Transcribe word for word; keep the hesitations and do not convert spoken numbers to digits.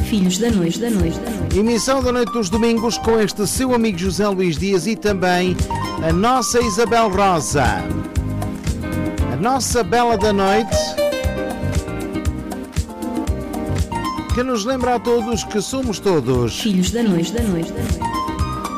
Filhos da Noite, da Noite, da Noite. Emissão da noite dos domingos com este seu amigo José Luís Dias e também a nossa Isabel Rosa. A nossa Bela da Noite, que nos lembra a todos que somos todos Filhos da Noite, da Noite, da Noite.